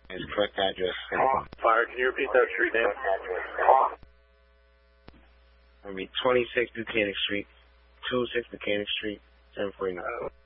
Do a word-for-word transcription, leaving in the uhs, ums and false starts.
His correct address. Fire, can you repeat that street name? It'll be twenty-six Buchanan Street, two oh six Buchanan Street, seven forty-nine.